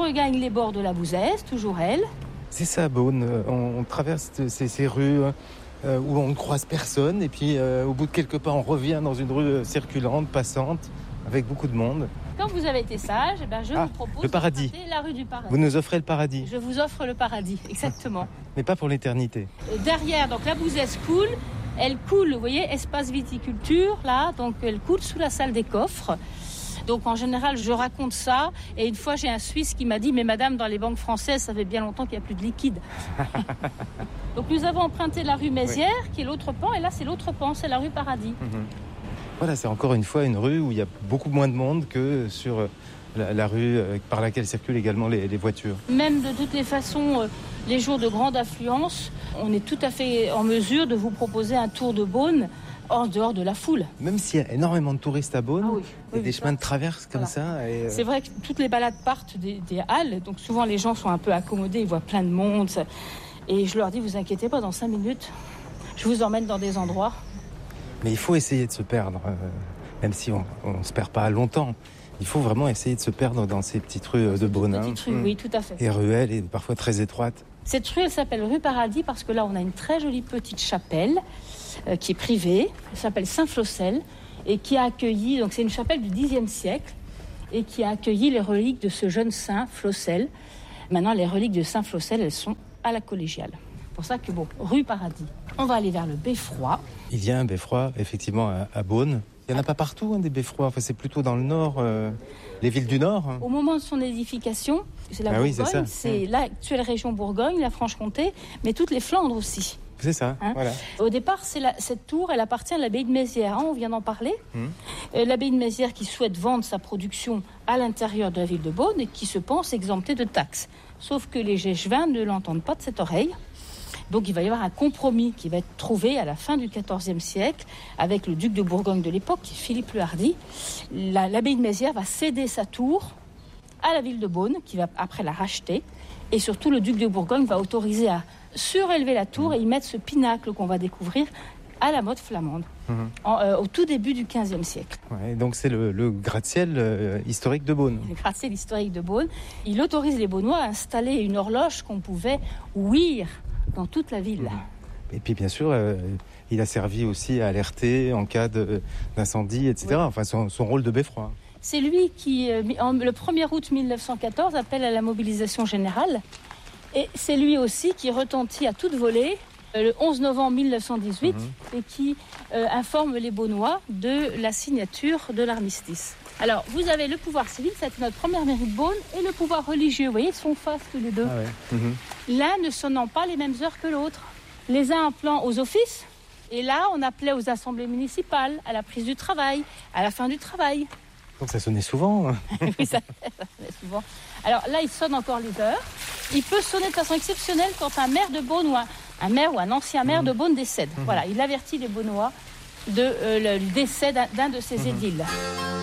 regagne les bords de la Bouzès, toujours elle. C'est ça, Beaune. On traverse ces rues où on ne croise personne. Et puis, au bout de quelques pas, on revient dans une rue circulante, passante, avec beaucoup de monde. Quand vous avez été sage, je vous propose le paradis. de la rue du Paradis. Vous nous offrez le paradis. Je vous offre le paradis, exactement. Mais pas pour l'éternité. Derrière, donc la Bouzès coule. Elle coule, vous voyez, espace viticulture, là. Donc, elle coule sous la salle des coffres. Donc, en général, je raconte ça. Et une fois, j'ai un Suisse qui m'a dit « Mais madame, dans les banques françaises, ça fait bien longtemps qu'il n'y a plus de liquide. » Donc, nous avons emprunté la rue Mézières, qui est l'autre pan. Et là, c'est l'autre pan, c'est la rue Paradis. Voilà, c'est encore une fois une rue où il y a beaucoup moins de monde que sur la rue par laquelle circulent également les voitures. Même de toutes les façons, les jours de grande affluence, on est tout à fait en mesure de vous proposer un tour de Beaune en dehors de la foule. Même s'il y a énormément de touristes à Beaune, il y a des chemins de traverse comme ça. Et C'est vrai que toutes les balades partent des halles, donc souvent les gens sont un peu accommodés, ils voient plein de monde. Et je leur dis, vous inquiétez pas, dans 5 minutes, je vous emmène dans des endroits. Mais il faut essayer de se perdre, même si on ne se perd pas longtemps. Il faut vraiment essayer de se perdre dans ces petites rues de Beaune. Petites rues, oui, tout à fait. Et ruelles, et parfois très étroites. Cette rue, elle s'appelle rue Paradis parce que là, on a une très jolie petite chapelle qui est privée. Elle s'appelle Saint-Flocel et qui a accueilli, donc c'est une chapelle du Xe siècle, et qui a accueilli les reliques de ce jeune saint Flocel. Maintenant, les reliques de Saint Flocel, elles sont à la collégiale. C'est pour ça que, rue Paradis. On va aller vers le beffroi. Il y a un beffroi, effectivement, à Beaune. Il n'y en a pas partout, des beffrois. Enfin, c'est plutôt dans le nord, les villes du nord. Au moment de son édification, c'est la Bourgogne, c'est l'actuelle région Bourgogne, la Franche-Comté, mais toutes les Flandres aussi. C'est ça, voilà. Au départ, cette tour, elle appartient à l'abbaye de Mézières, on vient d'en parler. L'abbaye de Mézières qui souhaite vendre sa production à l'intérieur de la ville de Beaune et qui se pense exemptée de taxes. Sauf que les Géchevins ne l'entendent pas de cette oreille. Donc il va y avoir un compromis qui va être trouvé à la fin du XIVe siècle avec le duc de Bourgogne de l'époque, Philippe le Hardi. L'abbaye de Mézières va céder sa tour à la ville de Beaune, qui va après la racheter. Et surtout, le duc de Bourgogne va autoriser à surélever la tour et y mettre ce pinacle qu'on va découvrir à la mode flamande, au tout début du XVe siècle. Ouais, donc c'est le gratte-ciel historique de Beaune. Le gratte-ciel historique de Beaune. Il autorise les Beaunois à installer une horloge qu'on pouvait ouïr dans toute la ville. Et puis bien sûr, il a servi aussi à alerter en cas d'incendie, etc. Oui. Enfin, son rôle de beffroi. C'est lui qui, le 1er août 1914, appelle à la mobilisation générale. Et c'est lui aussi qui retentit à toute volée le 11 novembre 1918 et qui informe les Beaunois de la signature de l'armistice. Alors, vous avez le pouvoir civil, c'était notre première mairie de Beaune, et le pouvoir religieux. Vous voyez, ils sont face tous les deux. L'un ne sonnant pas les mêmes heures que l'autre. Les uns appelant aux offices, et là, on appelait aux assemblées municipales, à la prise du travail, à la fin du travail. Donc ça sonnait souvent. Oui, ça sonnait souvent. Alors là, il sonne encore les heures. Il peut sonner de façon exceptionnelle quand un maire de Beaune ou un maire ou un ancien maire de Beaune décède. Voilà, il avertit les Beaunois du décès d'un de ses édiles.